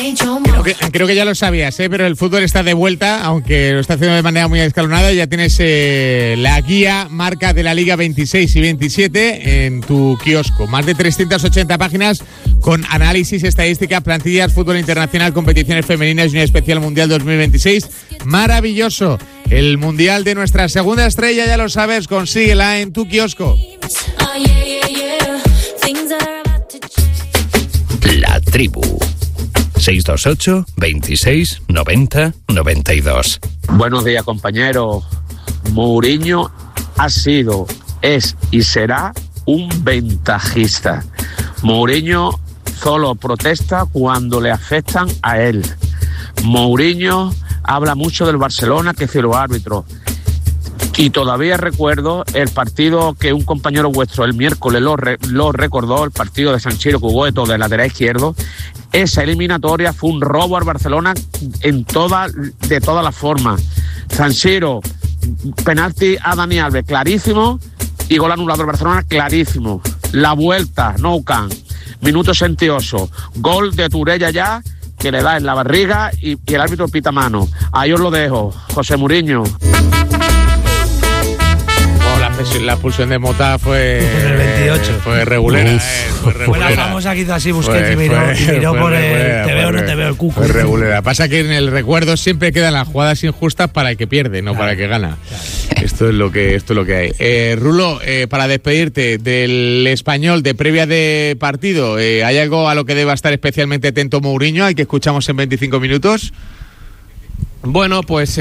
Creo que ya lo sabías, pero el fútbol está de vuelta, aunque lo está haciendo de manera muy escalonada. Ya tienes la guía marca de la Liga 26 y 27 en tu kiosco. Más de 380 páginas con análisis, estadísticas, plantillas, fútbol internacional, competiciones femeninas y un especial Mundial 2026. Maravilloso. El Mundial de nuestra segunda estrella, ya lo sabes, consíguela en tu kiosco. La Tribu. 628 26 90 92. Buenos días, compañeros. Mourinho ha sido, es y será un ventajista. Mourinho solo protesta cuando le afectan a él. Mourinho habla mucho del Barcelona, que es los árbitros. Y todavía recuerdo el partido que un compañero vuestro el miércoles lo recordó, el partido de San Siro Cugoeto de lateral izquierdo. Esa eliminatoria fue un robo al Barcelona de todas las formas. San Siro, penalti a Dani Alves, clarísimo, y gol anulado al Barcelona, clarísimo. La vuelta, Nou Camp, minuto 68, gol de Turella ya, que le da en la barriga y el árbitro pita mano. Ahí os lo dejo, José Mourinho. La expulsión de Mota fue el 28. Fue regulera. Fue la famosa que hizo así Busquets y miró por el te veo o no te veo el cuco. Fue regulera. Pasa que en el recuerdo siempre quedan las jugadas injustas para el que pierde, no para el que gana. Esto es lo que hay. Rulo, para despedirte del Español de previa de partido, ¿hay algo a lo que deba estar especialmente atento Mourinho, al que escuchamos en 25 minutos? Bueno, pues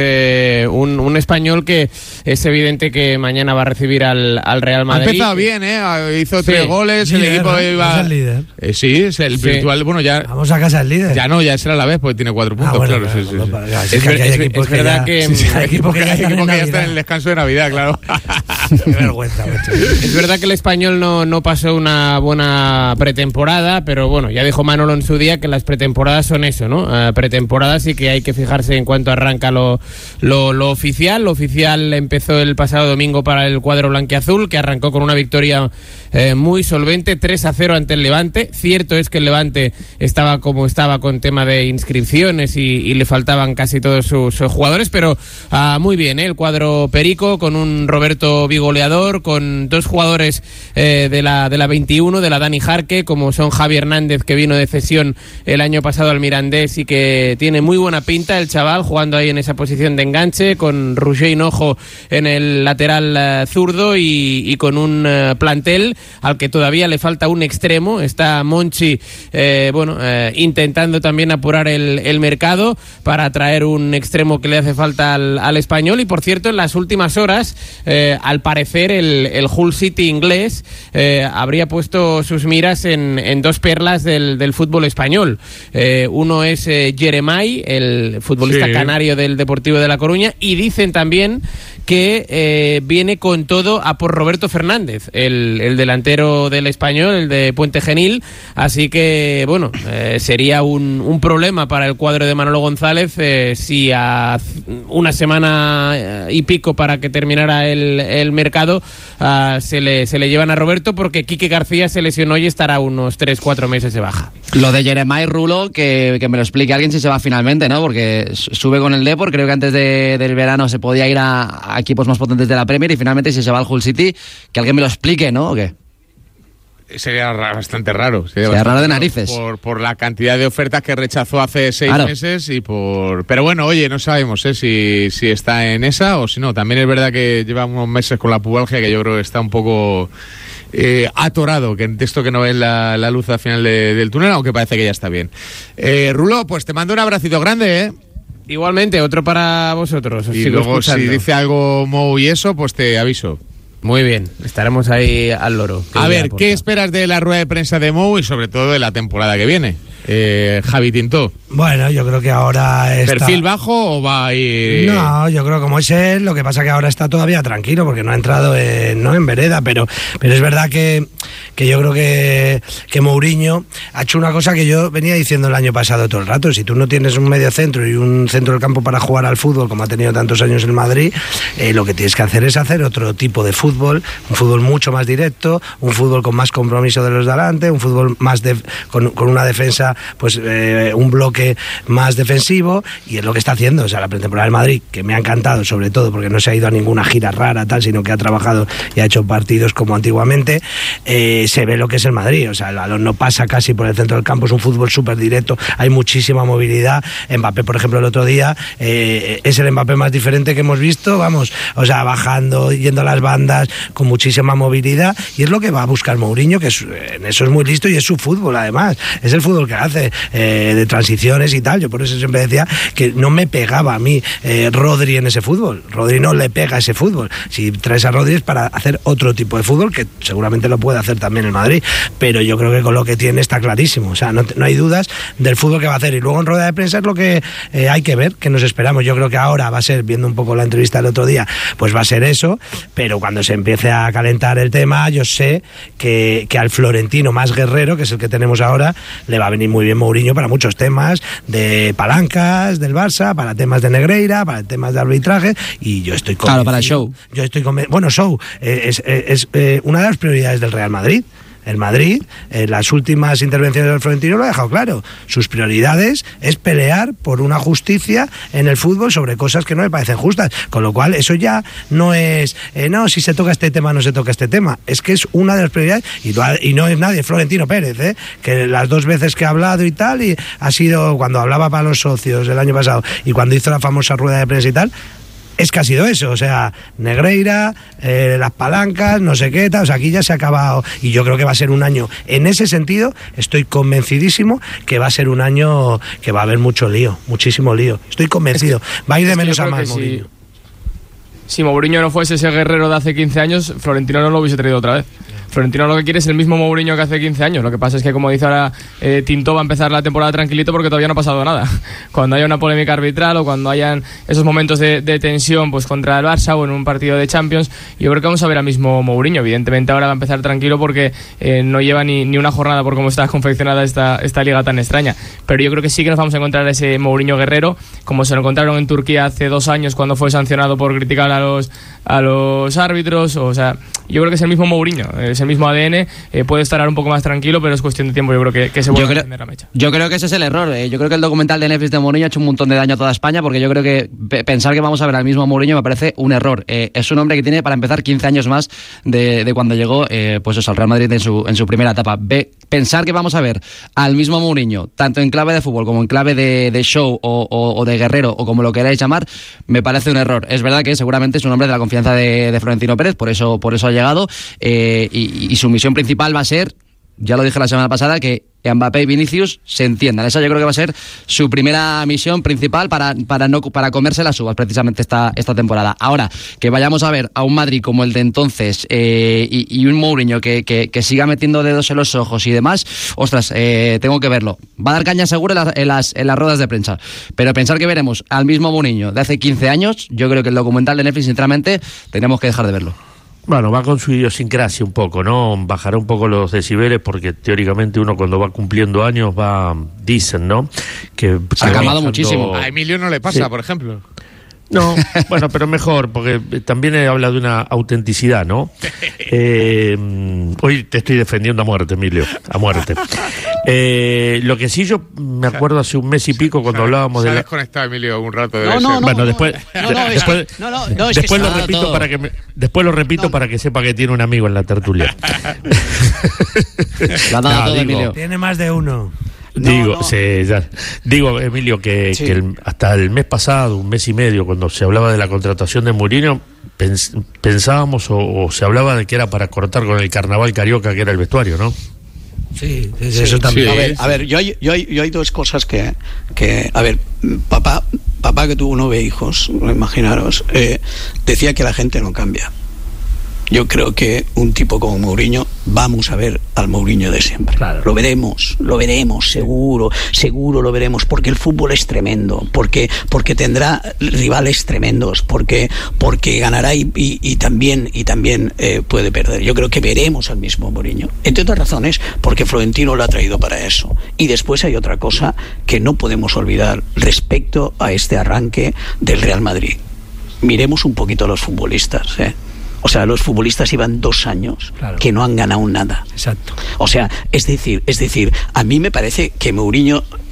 un Español que es evidente que mañana va a recibir al Real Madrid. Ha empezado bien, hizo 3 goles, líder, el equipo iba... Es el líder. Sí, es el virtual, bueno, ya... Vamos a casa del líder. Ya será la vez, porque tiene 4 puntos, bueno, claro. Es verdad que hay equipos que ya están en el descanso de Navidad, claro. Qué vergüenza, macho. Es verdad que el Español no pasó una buena pretemporada, pero bueno, ya dijo Manolo en su día que las pretemporadas son eso, ¿no? Pretemporadas, y que hay que fijarse en cuanto arranca lo oficial. Lo oficial empezó el pasado domingo para el cuadro blanquiazul, que arrancó con una victoria muy solvente, 3-0 ante el Levante. Cierto es que el Levante estaba como estaba con tema de inscripciones y le faltaban casi todos sus jugadores, pero muy bien, el cuadro perico, con un Roberto bigoleador, con 2 jugadores de la 21, de la Dani Jarque, como son Javi Hernández, que vino de cesión el año pasado al Mirandés y que tiene muy buena pinta el chaval, jugando ahí en esa posición de enganche, con Roger Hinojo en el lateral zurdo y con un plantel al que todavía le falta un extremo. Está Monchi intentando también apurar el mercado para traer un extremo que le hace falta al Español. Y por cierto, en las últimas horas, al parecer el Hull City inglés habría puesto sus miras en 2 perlas del fútbol español. Uno es Jeremai, el futbolista canario del Deportivo de La Coruña, y dicen también que viene con todo a por Roberto Fernández, el delantero del Español, el de Puente Genil. Así que bueno, sería un problema para el cuadro de Manolo González si a una semana y pico para que terminara el mercado se le llevan a Roberto, porque Quique García se lesionó y estará unos 3-4 meses de baja. Lo de Jeremai, Rulo, que me lo explique alguien si se va finalmente, ¿no? Porque sube con el Depor, creo que antes del verano se podía ir a equipos más potentes de la Premier, y finalmente si se va al Hull City, que alguien me lo explique, ¿no? ¿O qué? Sería bastante raro. Sería raro de narices. Por la cantidad de ofertas que rechazó hace 6 meses y Pero bueno, oye, no sabemos si está en esa o si no. También es verdad que lleva unos meses con la pubalgia, que yo creo que está un poco atorado, que en texto que no ve la luz al final del túnel, aunque parece que ya está bien. Rulo, pues te mando un abracito grande, ¿eh? Igualmente, otro para vosotros. Os y sigo luego escuchando. Si dice algo Mou y eso, pues te aviso. Muy bien, estaremos ahí al loro. A ver, ¿qué esperas de la rueda de prensa de Mou y sobre todo de la temporada que viene? Javi Tintó. Bueno, yo creo que ahora está... ¿Perfil bajo o va a ir...? No, yo creo que como es él, lo que pasa que ahora está todavía tranquilo porque no ha entrado en vereda, pero es verdad que yo creo que Mourinho ha hecho una cosa que yo venía diciendo el año pasado todo el rato. Si tú no tienes un medio centro y un centro del campo para jugar al fútbol, como ha tenido tantos años el Madrid, lo que tienes que hacer es hacer otro tipo de fútbol, un fútbol mucho más directo, un fútbol con más compromiso de los de adelante, un fútbol más con una defensa, pues un bloque bloque más defensivo, y es lo que está haciendo. O sea, la pretemporada del Madrid, que me ha encantado, sobre todo porque no se ha ido a ninguna gira rara, tal, sino que ha trabajado y ha hecho partidos como antiguamente, se ve lo que es el Madrid. O sea, el balón no pasa casi por el centro del campo, es un fútbol súper directo, hay muchísima movilidad. Mbappé, por ejemplo, el otro día, es el Mbappé más diferente que hemos visto, vamos, o sea, bajando, yendo a las bandas, con muchísima movilidad, y es lo que va a buscar Mourinho, que en eso es muy listo, y es su fútbol, además, es el fútbol que hace, de transiciones y tal. Yo por eso siempre decía que no me pegaba a mí Rodri en ese fútbol. Rodri no le pega a ese fútbol. Si traes a Rodri es para hacer otro tipo de fútbol, que seguramente lo puede hacer también el Madrid, pero yo creo que con lo que tiene está clarísimo. O sea, no hay dudas del fútbol que va a hacer, y luego en rueda de prensa es lo que hay que ver, que nos esperamos. Yo creo que ahora va a ser, viendo un poco la entrevista del otro día, pues va a ser eso, pero cuando se empiece a calentar el tema, yo sé que al florentino más guerrero, que es el que tenemos ahora, le va a venir muy bien Mourinho para muchos temas de palancas del Barça, para temas de Negreira, para temas de arbitraje, y yo estoy convencido. Claro, para el show. Yo estoy bueno, show es una de las prioridades del Real Madrid. El Madrid, en las últimas intervenciones del Florentino, lo ha dejado claro. Sus prioridades es pelear por una justicia en el fútbol sobre cosas que no me parecen justas. Con lo cual, eso ya no es, no, si se toca este tema, no se toca este tema. Es que es una de las prioridades, y no es nadie, Florentino Pérez, que las 2 veces que ha hablado y tal, y ha sido cuando hablaba para los socios el año pasado, y cuando hizo la famosa rueda de prensa y tal, es que ha sido eso. O sea, Negreira, las palancas, no sé qué tal. O sea, aquí ya se ha acabado, y yo creo que va a ser un año, en ese sentido estoy convencidísimo que va a ser un año que va a haber mucho lío, muchísimo lío, estoy convencido. Va a ir de menos a más Mourinho. Si Mourinho no fuese ese guerrero de hace 15 años, Florentino no lo hubiese traído otra vez. Florentino lo que quiere es el mismo Mourinho que hace 15 años. Lo que pasa es que, como dice ahora Tinto, va a empezar la temporada tranquilito porque todavía no ha pasado nada. Cuando haya una polémica arbitral o cuando hayan esos momentos de tensión, pues contra el Barça o en un partido de Champions, yo creo que vamos a ver al mismo Mourinho. Evidentemente ahora va a empezar tranquilo porque no lleva ni una jornada por cómo está confeccionada esta liga tan extraña. Pero yo creo que sí que nos vamos a encontrar ese Mourinho guerrero, como se lo encontraron en Turquía hace 2 años cuando fue sancionado por criticar a los árbitros. O sea, yo creo que es el mismo Mourinho, es el mismo ADN, puede estar ahora un poco más tranquilo, pero es cuestión de tiempo. Yo creo que se vuelve a encender la mecha. Yo creo que ese es el error. Yo creo que el documental de Netflix de Mourinho ha hecho un montón de daño a toda España, porque yo creo que pensar que vamos a ver al mismo Mourinho me parece un error. Es un hombre que tiene, para empezar, 15 años más de cuando llegó pues eso, al Real Madrid en su primera etapa. Pensar que vamos a ver al mismo Mourinho, tanto en clave de fútbol como en clave de show o de guerrero, o como lo queráis llamar, me parece un error. Es verdad que seguramente es un hombre de la confianza de Florentino Pérez, por eso ha llegado, y su misión principal va a ser, ya lo dije la semana pasada, que Mbappé y Vinicius se entiendan. Esa yo creo que va a ser su primera misión principal para comerse las uvas precisamente esta temporada. Ahora, que vayamos a ver a un Madrid como el de entonces, y un Mourinho que siga metiendo dedos en los ojos y demás, ostras, tengo que verlo. Va a dar caña seguro en las ruedas de prensa, pero pensar que veremos al mismo Mourinho de hace 15 años, yo creo que el documental de Netflix, sinceramente, tenemos que dejar de verlo. Bueno, va con su idiosincrasia un poco, ¿no? Bajará un poco los decibeles porque teóricamente uno cuando va cumpliendo años dicen, ¿no? Que se ha calmado muchísimo. A Emilio no le pasa, sí. Por ejemplo. No, bueno, pero mejor, porque también habla de una autenticidad, ¿no? Hoy te estoy defendiendo a muerte, Emilio, a muerte. Lo que sí yo me acuerdo hace un mes y pico cuando hablábamos de... Se ha desconectado Emilio un rato. Bueno, después lo repito para que sepa que tiene un amigo en la tertulia. Emilio. Tiene más de uno. Digo, Emilio, que hasta el mes pasado, un mes y medio, cuando se hablaba de la contratación de Mourinho, pensábamos o se hablaba de que era para cortar con el carnaval carioca que era el vestuario, ¿no? Sí, eso también. Sí. A ver, yo hay 2 cosas que a ver, papá que tuvo 9 hijos, imaginaros, decía que la gente no cambia. Yo creo que un tipo como Mourinho, vamos a ver al Mourinho de siempre. Claro. Lo veremos, seguro lo veremos, porque el fútbol es tremendo, porque tendrá rivales tremendos, porque ganará y también puede perder. Yo creo que veremos al mismo Mourinho, entre otras razones, porque Florentino lo ha traído para eso. Y después hay otra cosa que no podemos olvidar respecto a este arranque del Real Madrid. Miremos un poquito a los futbolistas, O sea, los futbolistas llevan 2 años que no han ganado nada. Exacto. O sea, es decir, a mí me parece que Mourinho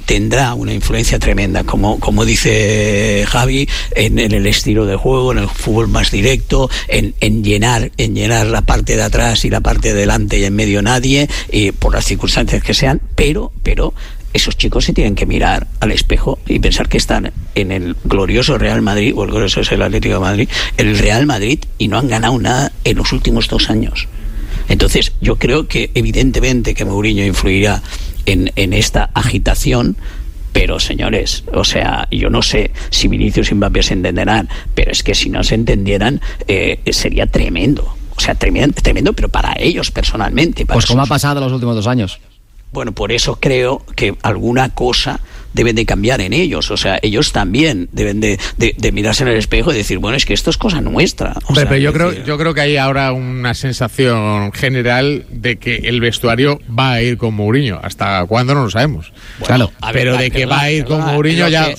tendrá una influencia tremenda, como dice Javi, en el estilo de juego, en el fútbol más directo, en llenar la parte de atrás y la parte de delante y en medio nadie, por las circunstancias que sean, pero esos chicos se tienen que mirar al espejo y pensar que están en el glorioso Real Madrid, o el glorioso es el Atlético de Madrid, el Real Madrid, y no han ganado nada en los últimos 2 años. Entonces, yo creo que evidentemente que Mourinho influirá en esta agitación, pero señores, o sea, yo no sé si Vinicius y Mbappé se entenderán, pero es que si no se entendieran, sería tremendo. O sea, tremendo, pero para ellos personalmente. Pues como ha pasado los últimos 2 años. Bueno, por eso creo que alguna cosa deben de cambiar en ellos. O sea, ellos también deben de mirarse en el espejo y decir, bueno, es que esto es cosa nuestra. Pero yo creo que hay ahora una sensación general de que el vestuario va a ir con Mourinho. ¿Hasta cuándo? No lo sabemos. Bueno, claro, pero de que va a ir con Mourinho ya...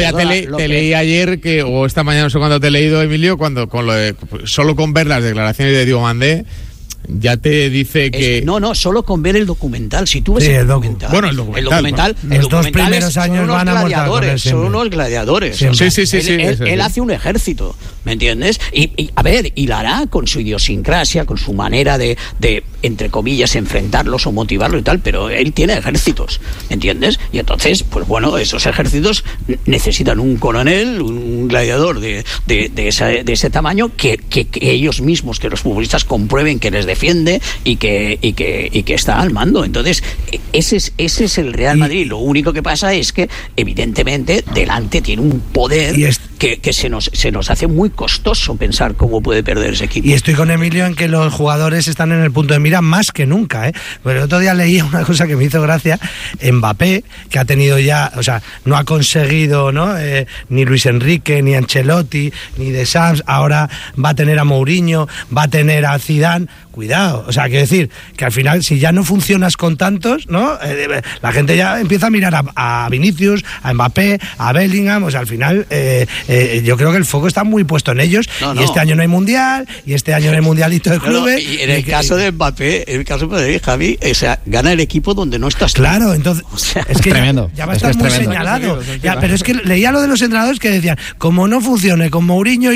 Te leí ayer, o esta mañana, no sé cuándo te he leído, Emilio, solo con ver las declaraciones de Diego Mandé, ya te dice que... No, solo con ver el documental. Si tú ves el documental... Bueno, el documental... Los 2 primeros años van a gladiadores, son unos gladiadores. Sí. Él hace un ejército, ¿me entiendes? Y a ver, y lo hará con su idiosincrasia, con su manera de entre comillas, enfrentarlos o motivarlos y tal, pero él tiene ejércitos, ¿me entiendes? Y entonces, pues bueno, esos ejércitos necesitan un coronel, un gladiador de ese tamaño que ellos mismos, que los futbolistas comprueben que les defiende y que está al mando. Entonces, ese es el Real Madrid. Lo único que pasa es que, evidentemente, delante tiene un poder que se nos hace muy costoso pensar cómo puede perder ese equipo. Y estoy con Emilio en que los jugadores están en el punto de mira más que nunca, ¿eh? Pero el otro día leía una cosa que me hizo gracia. Mbappé, que ha tenido ya, o sea, no ha conseguido, ¿no? Ni Luis Enrique, ni Ancelotti, ni De Sams, ahora va a tener a Mourinho, va a tener a Zidane. Cuidado, o sea, quiero decir que al final, si ya no funcionas con tantos, ¿no? La gente ya empieza a mirar a Vinicius, a Mbappé, a Bellingham. O sea, al final yo creo que el foco está muy puesto en ellos. Y este año no hay mundial, y este año no hay mundialito de clubes. Y en el caso de Mbappé, Javi, o sea, gana el equipo donde no estás. Claro, entonces, o sea, es que tremendo. Ya va a estar muy señalado. Pero es que leía lo de los entrenadores que decían, como no funcione con Mourinho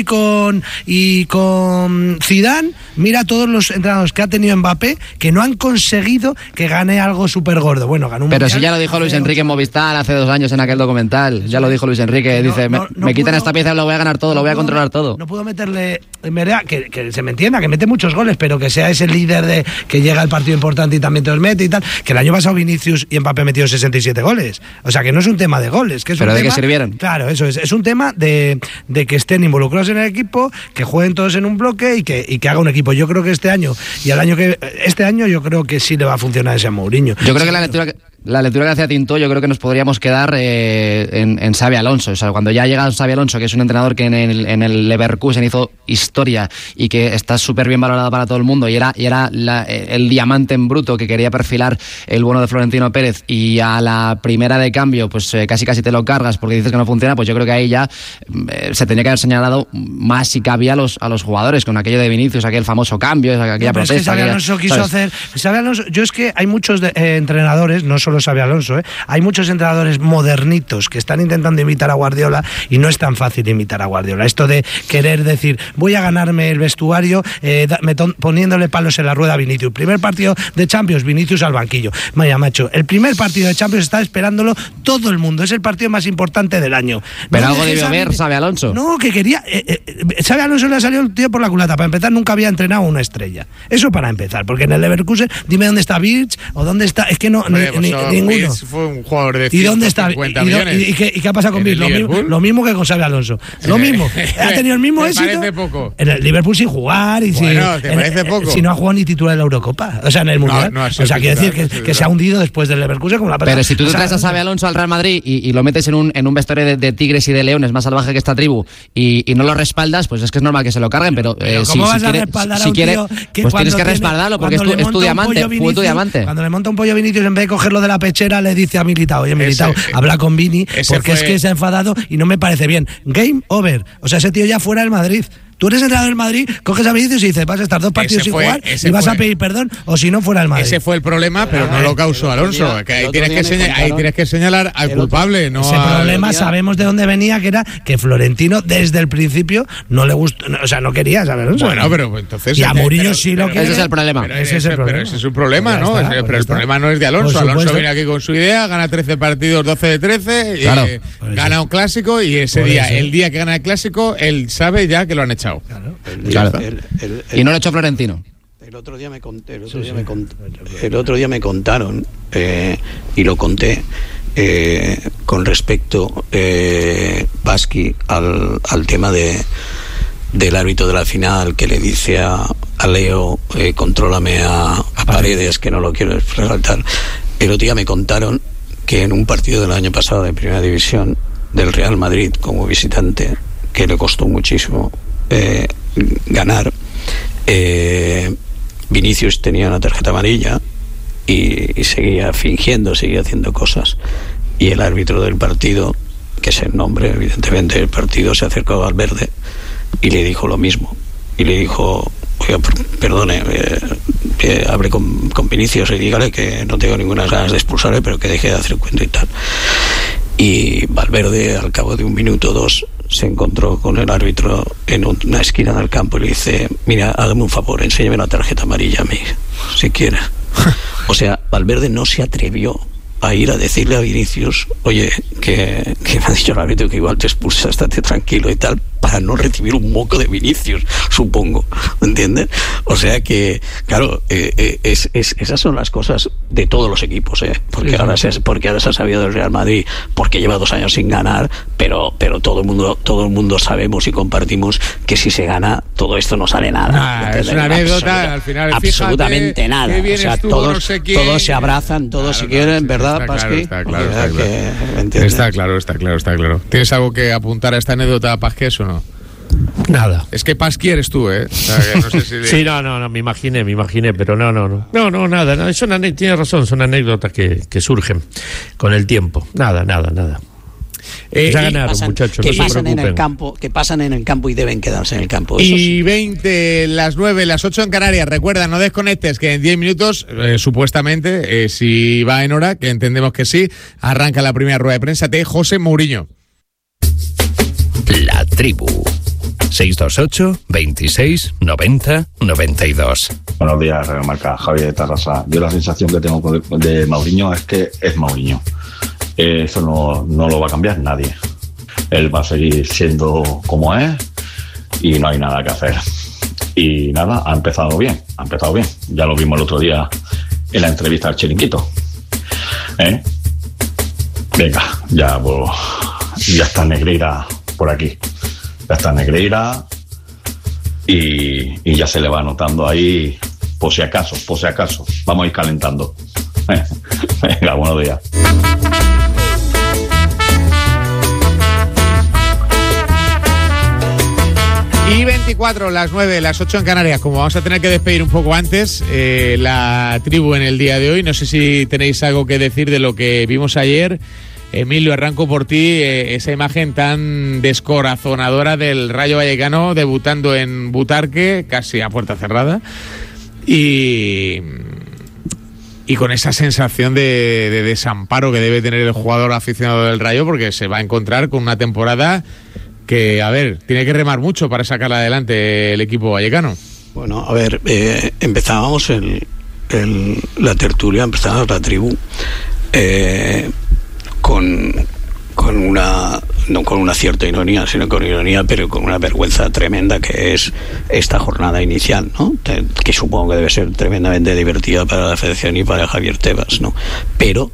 y con Zidane, mira a todos los entrenadores que ha tenido Mbappé que no han conseguido que gane algo súper gordo. Bueno, ganó un Pero mundial, si ya lo dijo Luis Enrique en Movistar hace 2 años en aquel documental. Ya lo dijo Luis Enrique. Dice, me quitan esta pieza y lo voy a ganar todo, lo voy a controlar todo. No puedo meterle, en verdad, que se me entienda, que mete muchos goles, pero que sea ese líder de que llega al partido importante y también te los mete y tal. Que el año pasado Vinicius y Mbappé metió 67 goles. O sea, que no es un tema de goles. Que es pero un de tema, que sirvieron. Claro, eso es un tema de que estén involucrados en el equipo, que jueguen todos en un bloque y que haga un equipo. Yo creo que este año yo creo que sí le va a funcionar ese a Mourinho. Yo creo que la lectura que hacía Tinto, yo creo que nos podríamos quedar en Xabi Alonso. O sea, cuando ya llega Xabi Alonso, que es un entrenador que en el Leverkusen hizo historia y que está súper bien valorado para todo el mundo, y era el diamante en bruto que quería perfilar el bueno de Florentino Pérez, y a la primera de cambio pues casi te lo cargas porque dices que no funciona. Pues yo creo que ahí ya se tenía que haber señalado más si cabía a los jugadores, con aquello de Vinicius, aquel famoso cambio, aquella protesta. Es que Xabi Alonso quiso hacer... Xabi Alonso, yo es que hay muchos entrenadores, no solo Xabi Alonso, hay muchos entrenadores modernitos que están intentando imitar a Guardiola, y no es tan fácil imitar a Guardiola. Esto de querer decir, voy a ganarme el vestuario poniéndole palos en la rueda a Vinicius. Primer partido de Champions, Vinicius al banquillo. Vaya, macho, el primer partido de Champions está esperándolo todo el mundo. Es el partido más importante del año. Pero algo debió ver Xabi Alonso. No, que quería... Xabi Alonso le ha salido el tío por la culata. Para empezar, nunca había entrenado a una estrella. Eso para empezar, porque en el Leverkusen, dime dónde está Birch o dónde está... Es que no, ninguno. Fue un jugador de 150 ¿Y dónde está? millones. ¿Y qué ha pasado con Birch? Lo mismo que con Xabi Alonso. Lo mismo. Ha tenido el mismo éxito. ¿Te parece poco? En el Liverpool sin jugar. Y ¿te parece poco? Si no ha jugado ni titular en la Eurocopa. O sea, en el Mundial. O sea, quiere decir que se ha hundido después del Leverkusen como la persona. Pero si tú te traes a Xabi Alonso al Real Madrid y lo metes en un vestuario de tigres y de leones más salvaje que esta tribu, y no lo respaldas, pues es que es normal que se lo carguen. Pero ¿cómo vas a respaldar a un tío que pues tienes que respaldarlo porque es tu diamante, fue tu diamante. Cuando le monta un pollo Vinicius, en vez de cogerlo de la pechera, le dice a Militao, oye, Militao, habla con Vini, porque es que se ha enfadado y no me parece bien. Game over. O sea, ese tío ya fuera del Madrid. Tú eres entrenador del Madrid, coges a Vinicius y dices, vas a estar 2 partidos sin jugar y vas a pedir perdón, o si no fuera el Madrid. Ese fue el problema, pero no lo causó Alonso. Que ahí tienes que señalar al culpable, no ese problema sabemos de dónde venía, que era que Florentino desde el principio no le gustó, o sea, no quería saber Alonso. Bueno, pero entonces... Y a Murillo sí lo quiere. Ese es el problema. Pero ese es un problema, ¿no? Pero el problema no es de Alonso. Alonso viene aquí con su idea, gana 13 partidos, 12 de 13, claro, gana un clásico y ese día, el día que gana el clásico, él sabe ya que lo han echado. Claro. Y no lo ha hecho Florentino. El otro día me contaron y lo conté con respecto Pasqui al tema del árbitro de la final, que le dice a Leo, contrólame a Paredes, que no lo quiero resaltar. El otro día me contaron que en un partido del año pasado de Primera División del Real Madrid como visitante, que le costó muchísimo ganar, Vinicius tenía una tarjeta amarilla y seguía haciendo cosas, y el árbitro del partido, que es el nombre evidentemente del partido, se acercó a Valverde y le dijo lo mismo, y le dijo: oiga, perdone, hable con Vinicius y dígale que no tengo ninguna ganas de expulsarle, pero que deje de hacer cuento y tal. Y Valverde, al cabo de 1 minuto o 2, se encontró con el árbitro en una esquina del campo y le dice: mira, hágame un favor, enséñame la tarjeta amarilla a mí, si quiere. O sea, Valverde no se atrevió a ir a decirle a Vinicius: oye, que me ha dicho el árbitro que igual te expulsa, estate tranquilo y tal, para no recibir un moco de Vinicius, supongo, ¿entiendes? O sea que, claro, esas son las cosas de todos los equipos, porque ahora se ha sabido del Real Madrid, porque lleva 2 años sin ganar, pero todo el mundo sabemos y compartimos que si se gana, todo esto no sale nada. Es una anécdota, al final, absolutamente nada. O sea, todos se abrazan, todos se quieren, ¿verdad, Pasqui? Está claro. ¿Tienes algo que apuntar a esta anécdota, Pasqués, o no? Nada. Es que Pasqui eres tú, ¿eh? O sea, que no sé si sí, no, me imaginé, pero no. No, nada. No, tienes razón, son anécdotas que surgen con el tiempo. Nada. Ya ganaron, muchachos. Que pasan en el campo y deben quedarse en el campo. Eso y sí. 20, las 9, las 8 en Canarias. Recuerda, no desconectes, que en 10 minutos, supuestamente, si va en hora, que entendemos que sí, arranca la primera rueda de prensa de José Mourinho. La Tribu. 628 26 90 92. Buenos días, Radio Marca. Javier de Tarrasa. Yo la sensación que tengo de Mourinho es que es Mourinho. Eso no lo va a cambiar nadie. Él va a seguir siendo como es y no hay nada que hacer. Y nada, ha empezado bien. Ya lo vimos el otro día en la entrevista al Chiringuito. Venga, ya está Negreira por aquí. Ya está Negreira y ya se le va notando ahí, por si acaso. Vamos a ir calentando. Venga, buenos días. Y 24, las 9, las 8 en Canarias. Como vamos a tener que despedir un poco antes la tribu en el día de hoy, no sé si tenéis algo que decir de lo que vimos ayer. Emilio, arranco por ti, esa imagen tan descorazonadora del Rayo Vallecano debutando en Butarque, casi a puerta cerrada, y con esa sensación de desamparo que debe tener el jugador aficionado del Rayo, porque se va a encontrar con una temporada que, a ver, tiene que remar mucho para sacarla adelante el equipo vallecano. Bueno, a ver, empezábamos la tertulia, empezábamos la tribu con una, no con una cierta ironía, sino con ironía, pero con una vergüenza tremenda, que es esta jornada inicial, ¿no? Que supongo que debe ser tremendamente divertida para la Federación y para Javier Tebas, ¿no? Pero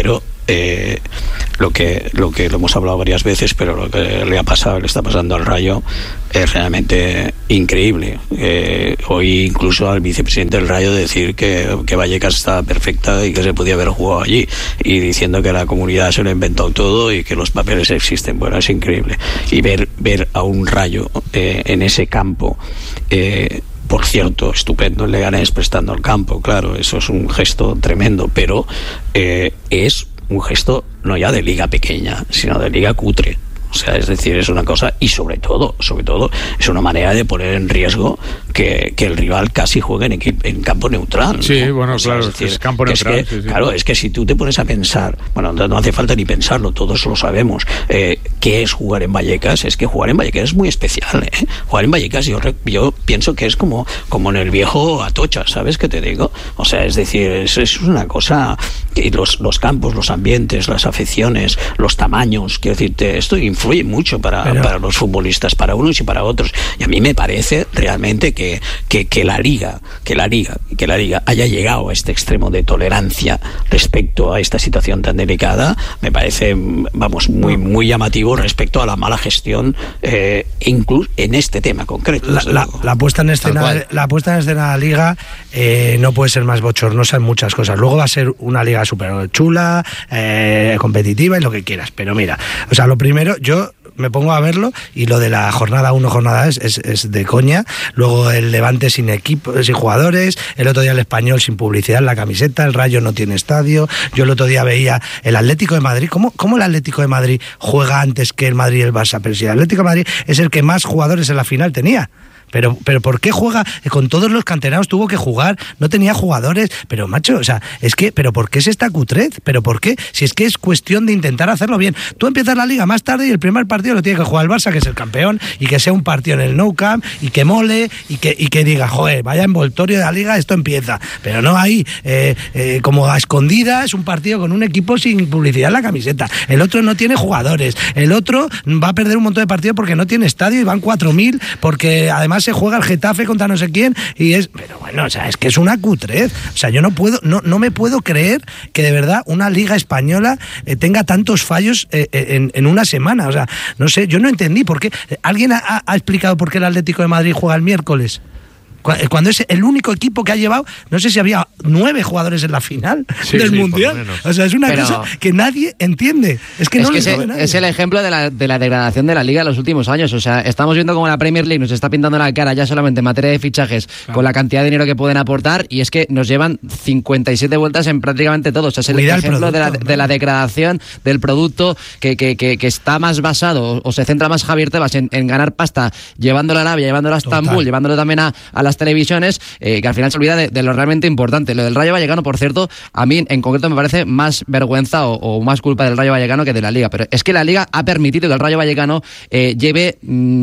lo que lo hemos hablado varias veces, pero lo que le está pasando al Rayo es realmente increíble. Hoy incluso al vicepresidente del Rayo decir que Vallecas estaba perfecta y que se podía haber jugado allí, y diciendo que la comunidad se lo ha inventado todo y que los papeles existen. Bueno, es increíble. Y ver a un Rayo en ese campo, por cierto, estupendo, el Leganés prestando el campo, claro, eso es un gesto tremendo, pero es un gesto no ya de liga pequeña, sino de liga cutre. O sea, es decir, es una cosa, y sobre todo, es una manera de poner en riesgo que el rival casi juegue en campo neutral. Sí, ¿no? bueno, o sea, claro, es campo neutral. Es que, sí. Claro, es que si tú te pones a pensar, bueno, no hace falta ni pensarlo, todos lo sabemos, qué es jugar en Vallecas. Es que jugar en Vallecas es muy especial, ¿eh? Jugar en Vallecas yo pienso que es como en el viejo Atocha, ¿sabes qué te digo? O sea, es decir, es una cosa que los campos, los ambientes, las aficiones, los tamaños, quiero decirte, esto influye mucho para los futbolistas, para unos y para otros. Y a mí me parece realmente que la liga haya llegado a este extremo de tolerancia respecto a esta situación tan delicada, me parece, vamos, muy llamativo respecto a la mala gestión, incluso en este tema concreto. La puesta en escena de la liga no puede ser más bochornosa en muchas cosas. Luego va a ser una liga súper chula, competitiva y lo que quieras. Pero mira, o sea, lo primero, yo me pongo a verlo y lo de la jornada 1, jornada 2 es de coña. Luego el Levante sin equipo, sin jugadores, el otro día el Español sin publicidad en la camiseta, el Rayo no tiene estadio. Yo el otro día veía el Atlético de Madrid. ¿Cómo el Atlético de Madrid juega antes que el Madrid y el Barça? Pero si el Atlético de Madrid es el que más jugadores en la final tenía. Pero ¿por qué juega? Con todos los canteranos tuvo que jugar, no tenía jugadores, pero macho, o sea, ¿pero por qué es esta cutrez? ¿Pero por qué? Si es que es cuestión de intentar hacerlo bien. Tú empiezas la liga más tarde y el primer partido lo tiene que jugar el Barça, que es el campeón, y que sea un partido en el Nou Camp, y que mole, y que diga, joder, vaya envoltorio de la liga, esto empieza. Pero no ahí, como a escondidas, un partido con un equipo sin publicidad en la camiseta. El otro no tiene jugadores. El otro va a perder un montón de partidos porque no tiene estadio y van 4.000, porque además se juega el Getafe contra no sé quién pero bueno, o sea, es que es una cutrez. O sea, yo no me puedo creer que de verdad una liga española tenga tantos fallos en una semana. O sea, no sé, yo no entendí por qué. ¿Alguien ha explicado por qué el Atlético de Madrid juega el miércoles? Cuando es el único equipo que ha llevado, no sé si había 9 jugadores en la final del Mundial. O sea, es una cosa que nadie entiende. Es que es el ejemplo de la degradación de la Liga en los últimos años. O sea, estamos viendo cómo la Premier League nos está pintando la cara ya solamente en materia de fichajes, con la cantidad de dinero que pueden aportar, y es que nos llevan 57 vueltas en prácticamente todo. O sea, es el ejemplo de la degradación del producto que está más basado, o se centra más Javier Tebas en ganar pasta, llevándolo a Arabia, llevándolo a Estambul, llevándolo también a las televisiones, que al final se olvida de lo realmente importante. Lo del Rayo Vallecano, por cierto, a mí en concreto me parece más vergüenza o más culpa del Rayo Vallecano que de la Liga, pero es que la Liga ha permitido que el Rayo Vallecano lleve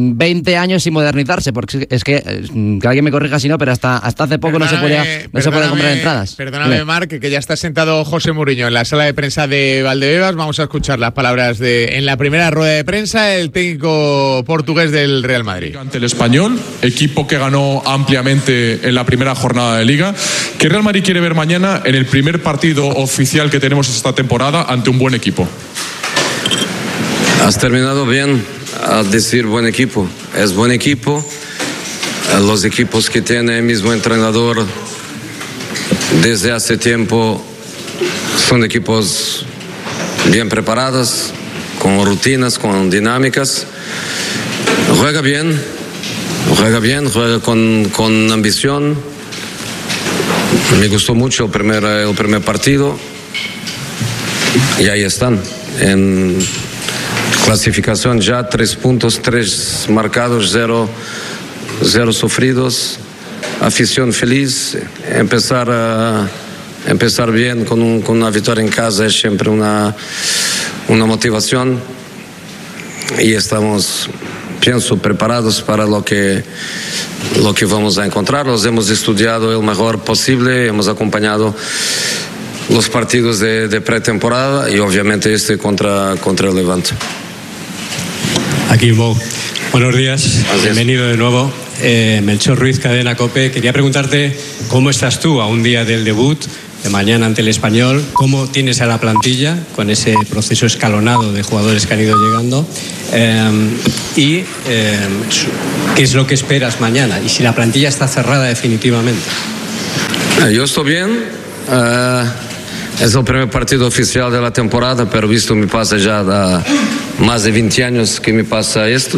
20 años sin modernizarse, porque es que alguien me corrija si no, pero hasta hace poco no se podía comprar entradas. Perdóname, Marc, que ya está sentado José Mourinho en la sala de prensa de Valdebebas. Vamos a escuchar las palabras en la primera rueda de prensa el técnico portugués del Real Madrid. Ante el Español, equipo que ganó ampliamente en la primera jornada de Liga, que Real Madrid quiere ver mañana en el primer partido oficial que tenemos esta temporada ante un buen equipo. Has terminado bien al decir buen equipo. Es buen equipo. Los equipos que tiene el mismo entrenador desde hace tiempo son equipos bien preparados, con rutinas, con dinámicas. Juega bien, juega con ambición. Me gustó mucho el primer partido y ahí están. En clasificación ya 3 puntos, 3 marcados, 0 sufridos. Afición feliz. Empezar bien con una victoria en casa es siempre una motivación, y estamos, pienso, preparados para lo que vamos a encontrar. Los hemos estudiado el mejor posible, hemos acompañado los partidos de pretemporada y obviamente contra el Levante. Aquí Bo. Buenos días, bienvenido de nuevo. Melchor Ruiz, Cadena COPE. Quería preguntarte cómo estás tú a un día del debut de mañana ante el Español, cómo tienes a la plantilla con ese proceso escalonado de jugadores que han ido llegando, y qué es lo que esperas mañana y si la plantilla está cerrada definitivamente. Yo estoy bien. Es el primer partido oficial de la temporada, pero visto me pasa ya más de 20 años que me pasa esto.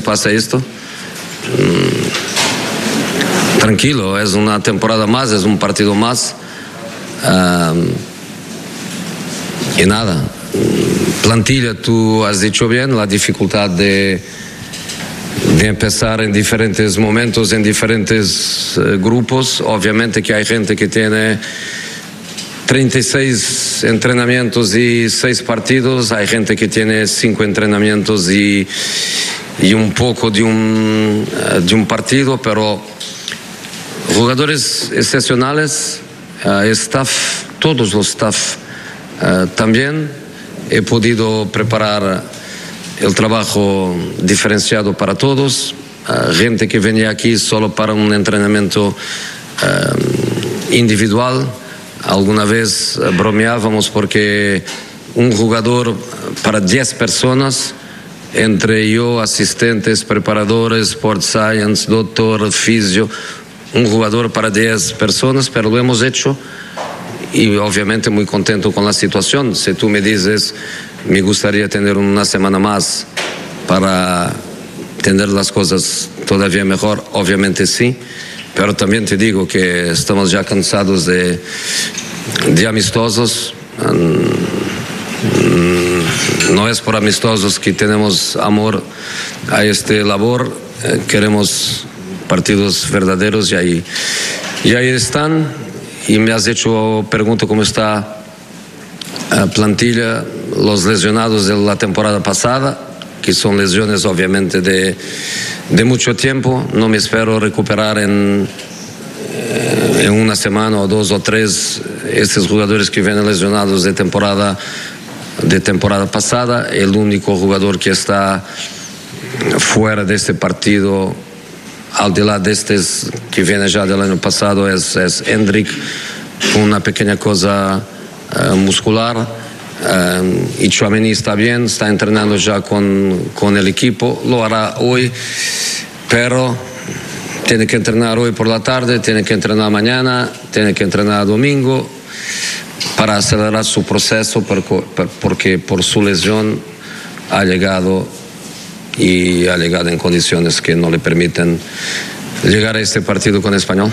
Tranquilo, es una temporada más, es un partido más. Y nada, plantilla, tú has dicho bien, la dificultad de empezar en diferentes momentos, en diferentes grupos. Obviamente que hay gente que tiene 36 entrenamientos y 6 partidos, hay gente que tiene 5 entrenamientos y un poco de un partido, pero jugadores excepcionales, staff, todos los staff también. He podido preparar el trabajo diferenciado para todos, gente que venía aquí solo para un entrenamiento individual. Alguna vez bromeábamos porque un jugador para 10 personas, entre yo, asistentes, preparadores, sport science, doctor, fisio, un jugador para 10 personas, pero lo hemos hecho y obviamente muy contento con la situación. Si tú me dices, me gustaría tener una semana más para tener las cosas todavía mejor, obviamente sí, pero también te digo que estamos ya cansados de amistosos. No es por amistosos que tenemos amor a esta labor, queremos partidos verdaderos y ahí están. Y me has hecho pregunta cómo está la plantilla, los lesionados de la temporada pasada, que son lesiones obviamente de mucho tiempo. No me espero recuperar en una semana o 2 o 3 estos jugadores que vienen lesionados de temporada pasada. El único jugador que está fuera de este partido, al de lado de estos que viene ya del año pasado, es Hendrik, con una pequeña cosa muscular. Y Tchouaméni está bien, está entrenando ya con el equipo, lo hará hoy, pero tiene que entrenar hoy por la tarde, tiene que entrenar mañana, tiene que entrenar domingo para acelerar su proceso, porque por su lesión ha llegado en condiciones que no le permiten llegar a este partido con Español.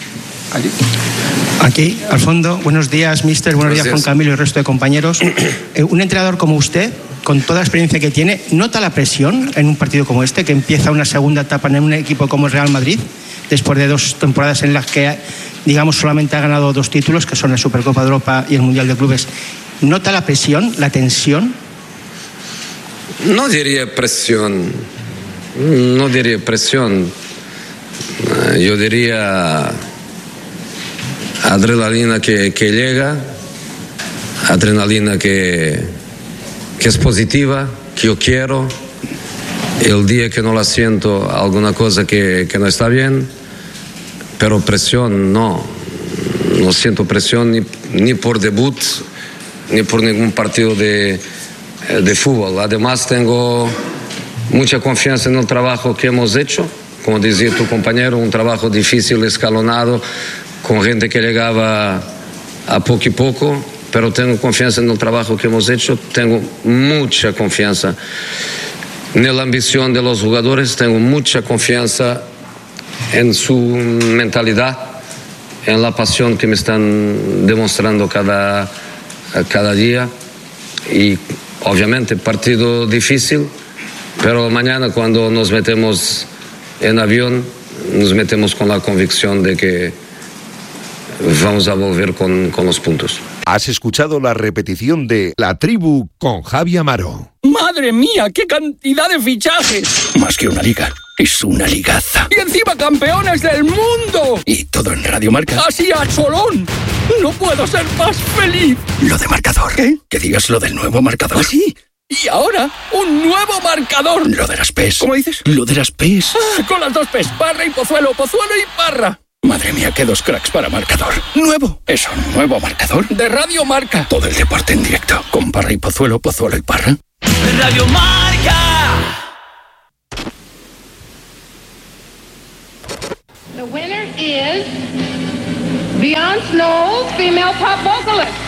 Aquí, al fondo, buenos días, mister, buenos días, Juan Camilo y el resto de compañeros. Un entrenador como usted, con toda la experiencia que tiene, ¿nota la presión en un partido como este, que empieza una segunda etapa en un equipo como el Real Madrid, después de 2 temporadas en las que, digamos, solamente ha ganado 2 títulos, que son la Supercopa de Europa y el Mundial de Clubes? ¿Nota la presión, la tensión? No diría presión, yo diría adrenalina que llega, adrenalina que es positiva, que yo quiero. El día que no la siento, alguna cosa que no está bien, pero presión no siento presión ni por debut, ni por ningún partido de fútbol. Además tengo mucha confianza en el trabajo que hemos hecho, como decía tu compañero, un trabajo difícil, escalonado, con gente que llegaba a poco y poco, pero tengo confianza en el trabajo que hemos hecho, tengo mucha confianza en la ambición de los jugadores, tengo mucha confianza en su mentalidad, en la pasión que me están demostrando cada día. Y obviamente partido difícil, pero mañana cuando nos metemos en avión, nos metemos con la convicción de que vamos a volver con los puntos. Has escuchado la repetición de La Tribu con Javi Amaro. ¡Madre mía, qué cantidad de fichajes! Más que una liga, es una ligaza. ¡Y encima campeones del mundo! Y todo en Radio Marca. ¡Así a cholón! ¡No puedo ser más feliz! Lo de marcador. ¿Qué? Que digas lo del nuevo marcador. ¿Ah, sí? Y ahora, un nuevo marcador. Lo de las PES. ¿Cómo dices? Lo de las PES. Ah, con las 2 PES, Parra y Pozuelo, Pozuelo y Parra. Madre mía, qué 2 cracks para marcador. ¿Nuevo? ¿Eso, nuevo marcador? De Radio Marca. Todo el deporte en directo. Con Parra y Pozuelo, Pozuelo y Parra. Radio Marca. The winner is Beyonce Knowles, female pop vocalist.